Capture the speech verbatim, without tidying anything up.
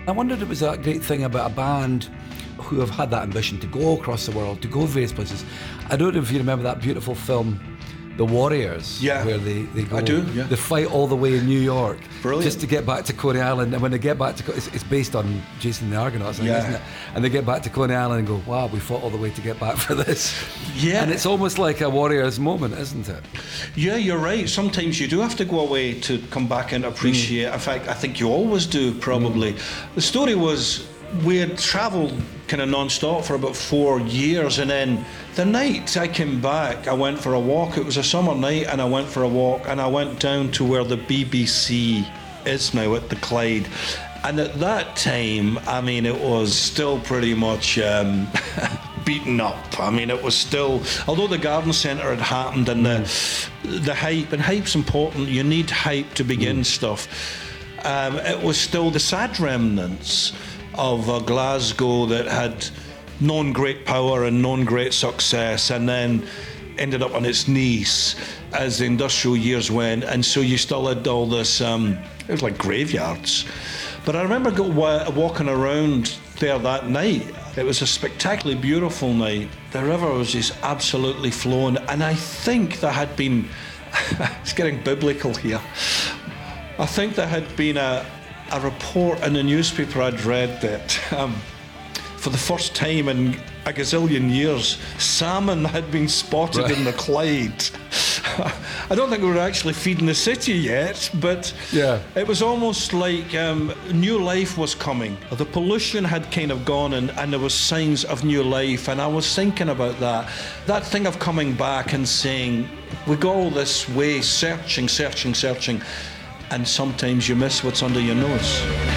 I wondered if it was that great thing about a band who have had that ambition to go across the world, to go various places. I don't know if you remember that beautiful film, The Warriors, yeah, where they, they go, I do, yeah. they fight all the way in New York, Brilliant. just to get back to Coney Island. And when they get back to, it's, it's based on Jason the Argonauts, yeah. isn't it? And they get back to Coney Island and go, wow, we fought all the way to get back for this. Yeah. And it's almost like a Warriors moment, isn't it? Yeah, you're right. Sometimes you do have to go away to come back and appreciate. Mm. In fact, I think you always do, probably. Mm. The story was, we had travelled kind of non-stop for about four years, and then the night I came back, I went for a walk. It was a summer night, and I went for a walk, and I went down to where the B B C is now at the Clyde. And at that time, I mean, it was still pretty much um, beaten up. I mean, it was still, although the garden centre had happened, and the the hype, and hype's important, you need hype to begin mm. stuff. Um, it was still the sad remnants of a Glasgow that had known great power and known great success, and then ended up on its knees as the industrial years went. And so you still had all this, um, it was like graveyards. But I remember go, wa- walking around there that night. It was a spectacularly beautiful night. The river was just absolutely flowing, and I think there had been, it's getting biblical here, I think there had been a a report in the newspaper I'd read that um, for the first time in a gazillion years, salmon had been spotted right. in the Clyde. I don't think we were actually feeding the city yet, but yeah. it was almost like um, new life was coming. The pollution had kind of gone, and, and there was signs of new life, and I was thinking about that. That thing of coming back and saying, we go all this way, searching, searching, searching, and sometimes you miss what's under your nose.